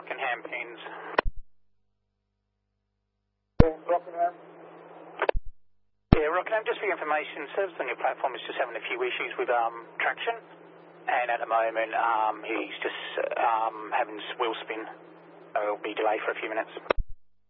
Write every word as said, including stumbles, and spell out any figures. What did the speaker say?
Rockingham pins. Rockingham? Yeah, Rockingham, just for your information, service on your platform is just having a few issues with um, traction, and at the moment um, he's just um, having wheel spin, so it'll be delayed for a few minutes.